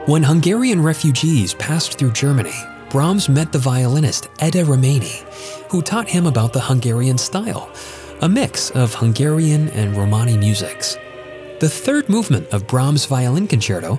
When Hungarian refugees passed through Germany, Brahms met the violinist Ede Reményi, who taught him about the Hungarian style, a mix of Hungarian and Romani musics. The third movement of Brahms' Violin Concerto